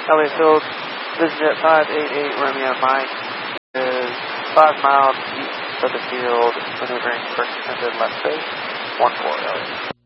Elliott Field, VistaJet 588 Romeo Mike is 5 miles east of the field, maneuvering first descended left base, 14 Elliott.